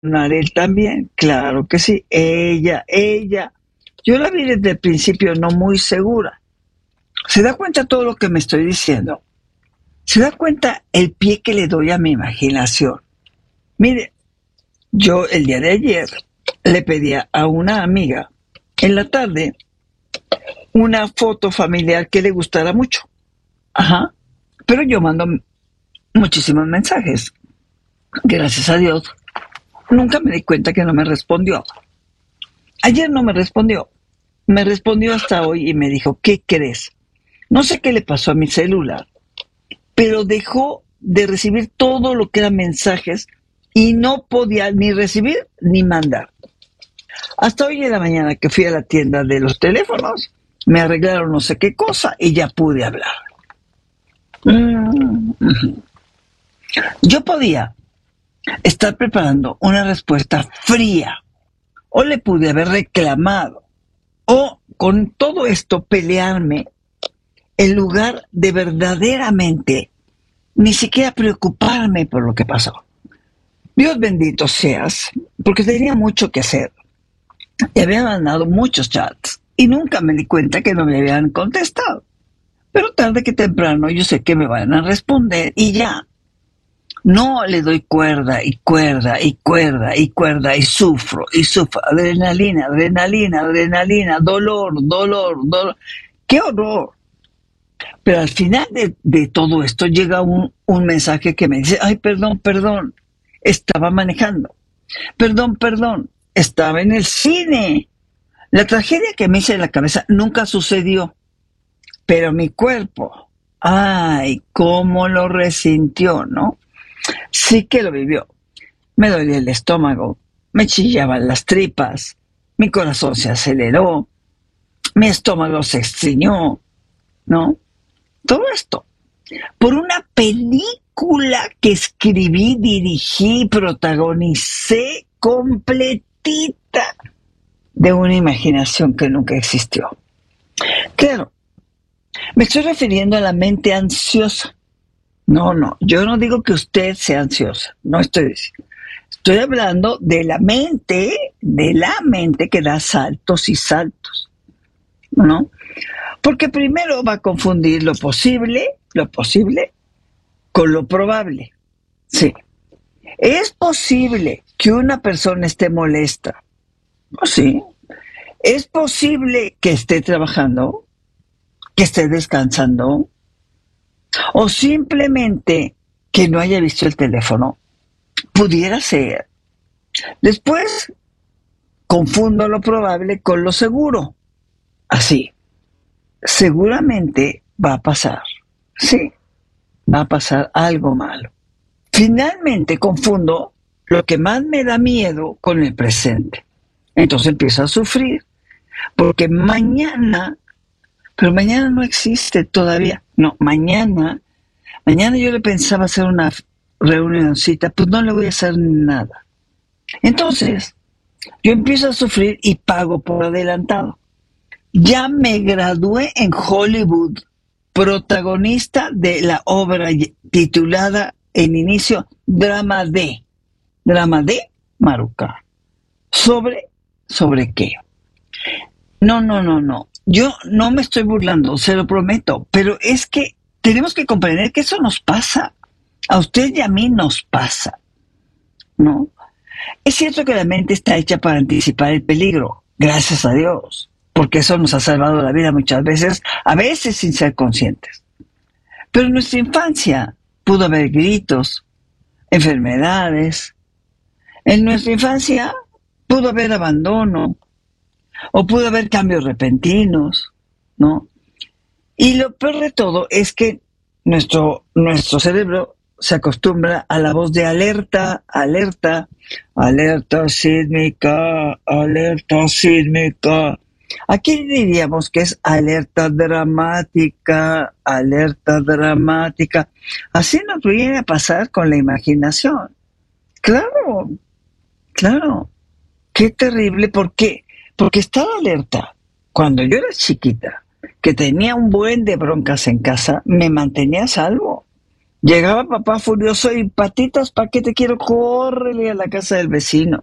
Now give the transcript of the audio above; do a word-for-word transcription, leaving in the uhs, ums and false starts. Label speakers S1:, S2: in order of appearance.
S1: Él también, claro que sí. Ella, ella. Yo la vi desde el principio no muy segura. ¿Se da cuenta todo lo que me estoy diciendo? ¿Se da cuenta el pie que le doy a mi imaginación? Mire, yo el día de ayer le pedí a una amiga en la tarde una foto familiar que le gustara mucho. Ajá. Pero yo mando muchísimos mensajes. Gracias a Dios. Nunca me di cuenta que no me respondió. Ayer no me respondió. Me respondió hasta hoy y me dijo, ¿qué crees? No sé qué le pasó a mi celular, pero dejó de recibir todo lo que eran mensajes y no podía ni recibir ni mandar. Hasta hoy en la mañana que fui a la tienda de los teléfonos, me arreglaron no sé qué cosa y ya pude hablar. Mm-hmm. Yo podía estar preparando una respuesta fría, o le pude haber reclamado, o con todo esto pelearme en lugar de verdaderamente ni siquiera preocuparme por lo que pasó. Dios bendito seas, porque tenía mucho que hacer. Y había mandado muchos chats y nunca me di cuenta que no me habían contestado. Pero tarde que temprano yo sé que me van a responder y ya. No le doy cuerda y cuerda y cuerda y cuerda y sufro y sufro. Adrenalina, adrenalina, adrenalina, dolor, dolor, dolor. ¡Qué horror! Pero al final de, de todo esto llega un, un mensaje que me dice, ay, perdón, perdón, estaba manejando. Perdón, perdón, estaba en el cine. La tragedia que me hice en la cabeza nunca sucedió. Pero mi cuerpo, ay, cómo lo resintió, ¿no? Sí que lo vivió. Me dolía el estómago, me chillaban las tripas, mi corazón se aceleró, mi estómago se estriñó, ¿no? Todo esto por una película que escribí, dirigí, protagonicé completita de una imaginación que nunca existió. Claro, me estoy refiriendo a la mente ansiosa. No, no, yo no digo que usted sea ansiosa, no estoy diciendo. Estoy hablando de la mente, de la mente que da saltos y saltos, ¿no? Porque primero va a confundir lo posible, lo posible, con lo probable. Sí. ¿Es posible que una persona esté molesta? Pues sí. ¿Es posible que esté trabajando? ¿Que esté descansando? ¿O simplemente que no haya visto el teléfono? Pudiera ser. Después, confundo lo probable con lo seguro. Así. Seguramente va a pasar. Sí, va a pasar algo malo. Finalmente confundo lo que más me da miedo con el presente. Entonces empiezo a sufrir. Porque mañana, pero mañana no existe todavía. No, mañana, mañana yo le pensaba hacer una reunioncita, pues no le voy a hacer nada. Entonces, yo empiezo a sufrir y pago por adelantado. Ya me gradué en Hollywood, protagonista de la obra titulada en inicio Drama de, Drama de Maruca. ¿Sobre? ¿Sobre qué? No, no, no, no. Yo no me estoy burlando, se lo prometo, pero es que tenemos que comprender que eso nos pasa. A usted y a mí nos pasa, ¿no? Es cierto que la mente está hecha para anticipar el peligro, gracias a Dios, porque eso nos ha salvado la vida muchas veces, a veces sin ser conscientes. Pero en nuestra infancia pudo haber gritos, enfermedades. En nuestra infancia pudo haber abandono, o pudo haber cambios repentinos, ¿no? Y lo peor de todo es que nuestro, nuestro cerebro se acostumbra a la voz de alerta, alerta, alerta sísmica, alerta sísmica. Aquí diríamos que es alerta dramática, alerta dramática. Así nos viene a pasar con la imaginación. Claro, claro. Qué terrible, ¿por qué? Porque estaba alerta. Cuando yo era chiquita, que tenía un buen de broncas en casa, me mantenía a salvo. Llegaba papá furioso y patitas, ¿pa' qué te quiero? Córrele a la casa del vecino.